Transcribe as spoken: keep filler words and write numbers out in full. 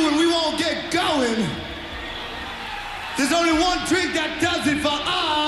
and we won't get going. There's only one drink that does it for us.